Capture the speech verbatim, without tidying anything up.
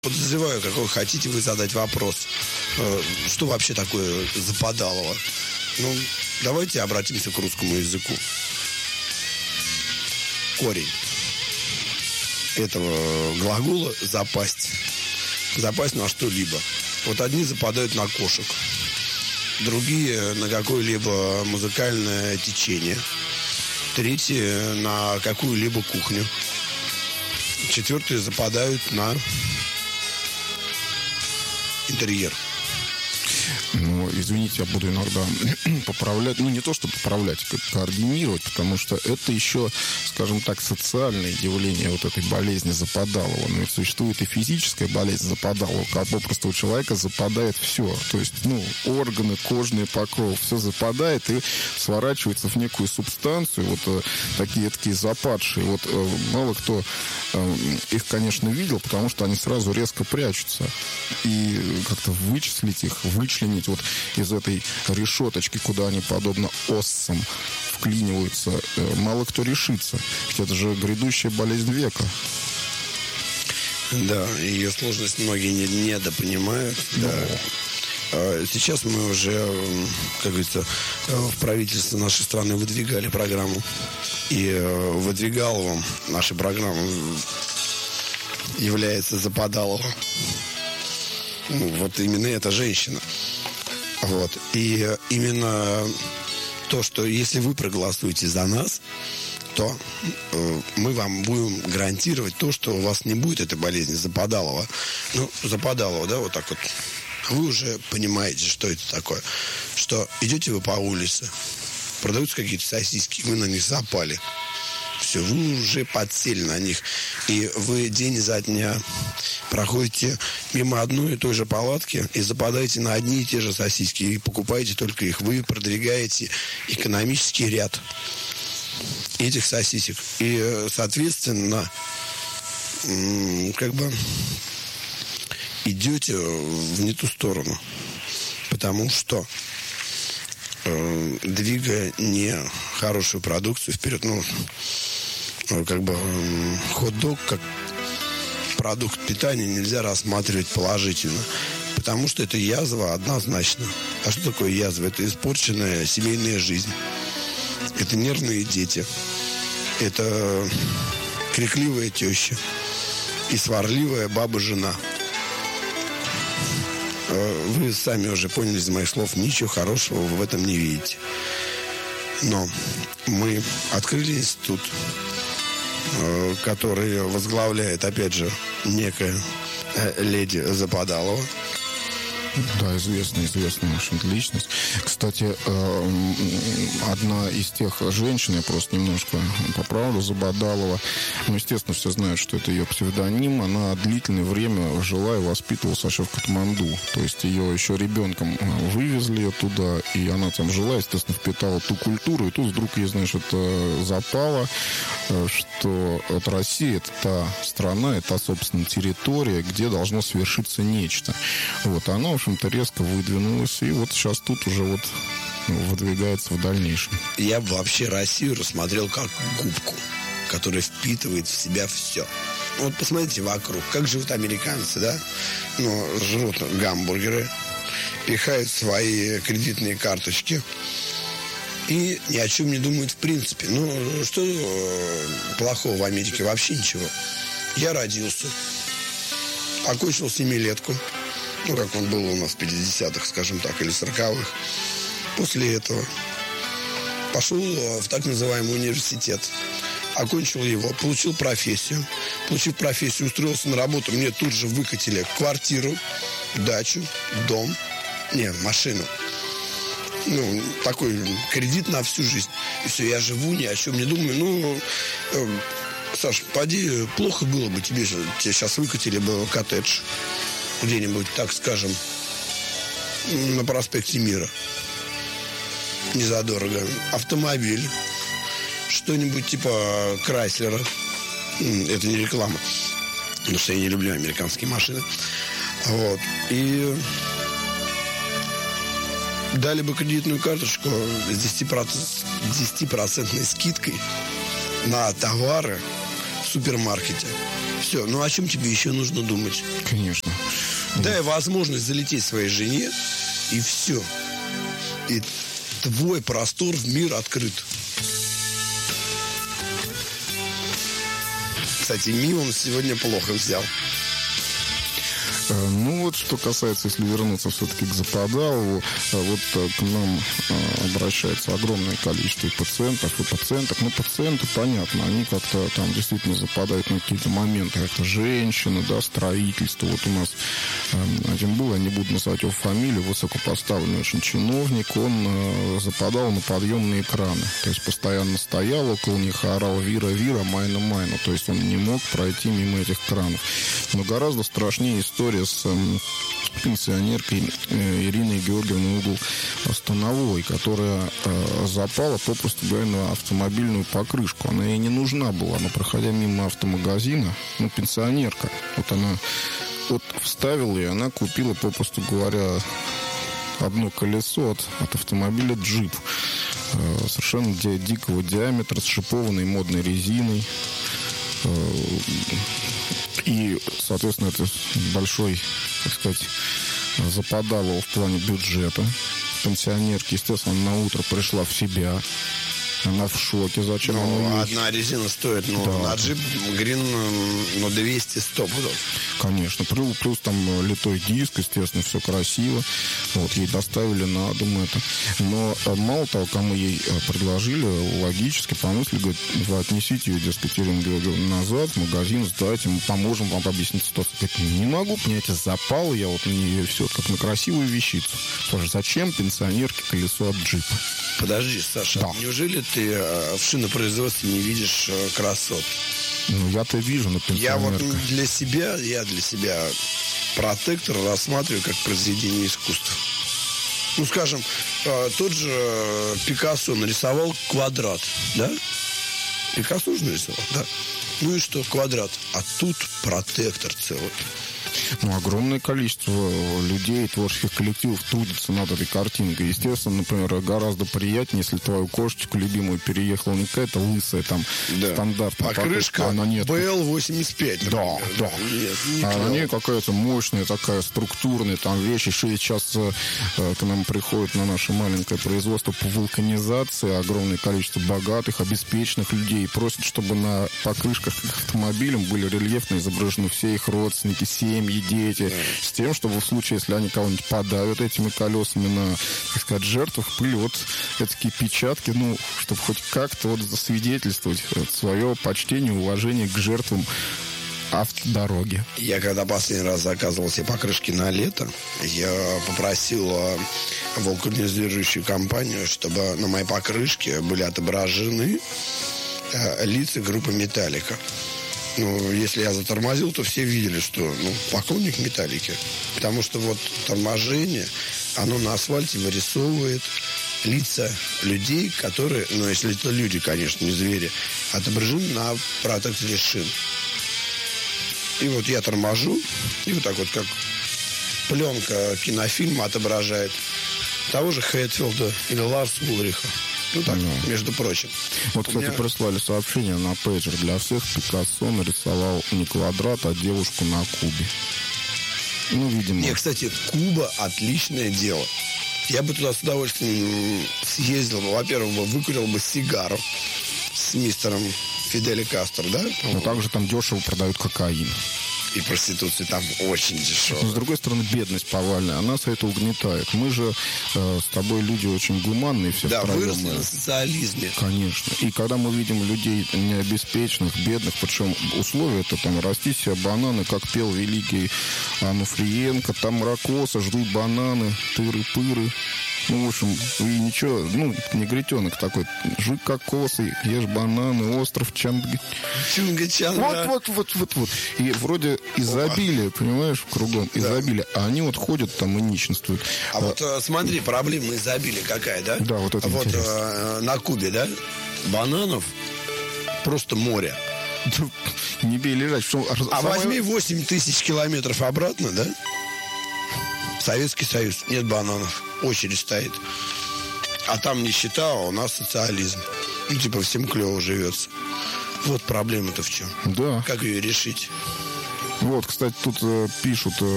Подозреваю, какой хотите вы задать вопрос. Что вообще такое западалово? Ну, давайте обратимся к русскому языку. Корень этого глагола «запасть». Запасть на что-либо. Вот одни западают на кошек, другие на какое-либо музыкальное течение, третьи на какую-либо кухню, четвертые западают на интерьер. Ну, извините, я буду иногда поправлять, ну, не то, что поправлять, координировать, потому что это еще, скажем так, социальное явление вот этой болезни западалого. Но ведь существует и физическая болезнь западалого, когда попросту у человека западает все. То есть, ну, органы, кожный покров, все западает и сворачивается в некую субстанцию, вот э, такие, такие западшие. Вот э, мало кто э, их, конечно, видел, потому что они сразу резко прячутся. И как-то вычислить их, вычленить вот из этой решеточки, куда они, подобно оссам, вклиниваются, мало кто решится. Ведь это же грядущая болезнь века. Да, ее сложность многие недопонимают. Ну. Да. Сейчас мы уже, как говорится, в правительстве нашей страны выдвигали программу. И выдвигаловым нашей программы является Западалова. Ну, вот именно эта женщина. Вот. И именно то, что если вы проголосуете за нас, то э, мы вам будем гарантировать то, что у вас не будет этой болезни Западалова. Ну, Западалова, да, вот так вот. Вы уже понимаете, что это такое. Что идете вы по улице, продаются какие-то сосиски, вы на них запали. Все, вы уже подсели на них. И вы день за дня проходите мимо одной и той же палатки и западаете на одни и те же сосиски. И покупаете только их. Вы продвигаете экономический ряд этих сосисек. И, соответственно, как бы идете в не ту сторону. Потому что двигая не хорошую продукцию вперед, ну, как бы хот-дог как продукт питания нельзя рассматривать положительно, потому что это язва однозначно. А что такое язва? Это испорченная семейная жизнь. Это нервные дети. Это крикливая теща и сварливая баба-жена. Вы сами уже поняли из моих слов, ничего хорошего вы в этом не видите. Но мы открыли институт, который возглавляет, опять же, некая леди Западалова. Да, известная, известная, в общем-то, личность. Кстати, одна из тех женщин, я просто немножко поправлю, Западалова, ну, естественно, все знают, что это ее псевдоним, она длительное время жила и воспитывалась вообще в Катманду. То есть ее еще ребенком вывезли туда, и она там жила, естественно, впитала ту культуру, и тут вдруг ей, знаешь, это запало, что вот Россия — это та страна, это, собственно, территория, где должно свершиться нечто. Вот, она, в общем-то, резко выдвинулась, и вот сейчас тут уже вот выдвигается в дальнейшем. Я бы вообще Россию рассмотрел как губку, которая впитывает в себя все. Вот посмотрите вокруг, как живут американцы, да? Ну, жрут гамбургеры, пихают свои кредитные карточки и ни о чем не думают в принципе. Ну, что плохого в Америке? Вообще ничего. Я родился, окончил семилетку, ну, как он был у нас в пятидесятых, скажем так, или сороковых. После этого пошел в так называемый университет. Окончил его, получил профессию. Получив профессию, устроился на работу. Мне тут же выкатили квартиру, дачу, дом. Не, машину. Ну, такой кредит на всю жизнь. И все, я живу, ни о чем не думаю. Ну, э, Саш, поди, плохо было бы тебе, тебе сейчас выкатили бы коттедж где-нибудь, так скажем, на проспекте Мира. Незадорого. Автомобиль. Что-нибудь типа Крайслера. Это не реклама. Потому что я не люблю американские машины. Вот. И дали бы кредитную карточку с десятипроцентной скидкой на товары супермаркете. Все, ну о чем тебе еще нужно думать? Конечно. Дай возможность залететь своей жене, и все. И твой простор в мир открыт. Кстати, мимом сегодня плохо взял. Ну вот, что касается, если вернуться все-таки к Западалову, вот к нам обращается огромное количество и пациентов, и пациенток. Ну, пациенты, понятно, они как-то там действительно западают на какие-то моменты. Это женщины, да, строительство. Вот у нас один был, я не буду называть его фамилию, высокопоставленный очень чиновник, он западал на подъемные экраны. То есть постоянно стоял около них, орал «Вира, Вира, Майна, Майна». То есть он не мог пройти мимо этих кранов. Но гораздо страшнее история с пенсионеркой Ириной Георгиевной угол Становой, которая запала, попросту говоря, на автомобильную покрышку. Она ей не нужна была, но проходя мимо автомагазина, ну, пенсионерка, вот она вот вставила, и она купила, попросту говоря, одно колесо от, от автомобиля «Джип». Совершенно ди- дикого диаметра, с шипованной модной резиной. И, соответственно, это большой, так сказать, западало в плане бюджета. Пенсионерка, естественно, на утро пришла в себя. Она в шоке. Зачем ну, она одна резина стоит, ну, да. На джип Грин, ну, двести сто пудов. Конечно. Плюс, плюс там литой диск, естественно, все красиво. Вот, ей доставили на дом это. Но мало того, кому ей предложили, логически помыслили, говорят, вы отнесите ее, дескать, Ирину Георгиевну назад в магазин, сдайте, мы поможем вам объяснить ситуацию. Говорит, не могу, понимаете, запал я вот на нее все, как на красивую вещицу. Слушай, зачем пенсионерке колесо от джипа? Подожди, Саша, да. Неужели ты в шинопроизводстве не видишь красот? Ну, я-то вижу на пенсионерках. Я вот для себя, я для себя протектор рассматриваю как произведение искусства. Ну, скажем, тот же Пикассо нарисовал квадрат, да? Пикассо же нарисовал, да. Ну и что, квадрат. А тут протектор целый. Ну, огромное количество людей, творческих коллективов трудится над этой картинкой. Естественно, например, гораздо приятнее, если твою кошечку любимую переехала не какая-то лысая, там, да. стандартная. Покрышка а бэ эл восемьдесят пять, например. Да, да. Нет, а на ней какая-то мощная такая структурная там вещь. Еще сейчас э, к нам приходит на наше маленькое производство по вулканизации огромное количество богатых, обеспеченных людей. Просят, чтобы на покрышках к автомобилям были рельефно изображены все их родственники, семьи, дети, да. С тем, чтобы в случае, если они кого-нибудь подавят этими колесами на, так сказать, жертвах, были вот такие печатки, ну, чтобы хоть как-то вот засвидетельствовать свое почтение, уважение к жертвам автодороги. Я когда последний раз заказывал себе покрышки на лето, я попросил вулканизирующую компанию, чтобы на моей покрышке были отображены лица группы «Металлика». Ну, если я затормозил, то все видели, что, ну, поклонник «Металлики». Потому что вот торможение, оно на асфальте вырисовывает лица людей, которые, ну, если это люди, конечно, не звери, отображены на протекторе шин. И вот я торможу, и вот так вот, как пленка кинофильма отображает того же Хэтфилда или Ларса Ульриха. Ну так, да. Между прочим. Вот, кстати, меня... прислали сообщение на пейджер. Для всех Пикассо нарисовал не квадрат, а девушку на кубе. Ну, видимо. Не, кстати, Куба отличное дело. Я бы туда с удовольствием съездил. Во-первых, бы выкурил бы сигару с мистером Фидель Кастро, да? Но также там дешево продают кокаин. И проституция там очень дешевая. Но, с другой стороны, бедность повальная, она нас это угнетает. Мы же э, с тобой люди очень гуманные все. Да, выросли на социализме. Конечно. И когда мы видим людей необеспеченных, бедных, причем условия это там расти себе бананы, как пел великий Ануфриенко, там марокосы жрут бананы, тыры-пыры. Ну, в общем, и ничего, ну, негритенок такой, жуй кокосы, ешь бананы, остров Чанга. Чунга-Чанга. Вот, вот, вот, вот, вот. И вроде изобилие, понимаешь, кругом, да. Изобилие. А они вот ходят там и нищенствуют. А, а вот смотри, проблема изобилия какая, да? Да, вот это вот интересно. А, на Кубе, да, бананов просто море. Не бей лежать. Что, а самое... возьми восемь тысяч километров обратно, да? Советский Союз, нет бананов, очередь стоит. А там нищета, а у нас социализм. Ну, типа, всем клево живется. Вот проблема-то в чем. Да. Как ее решить? Вот, кстати, тут э, пишут... Э,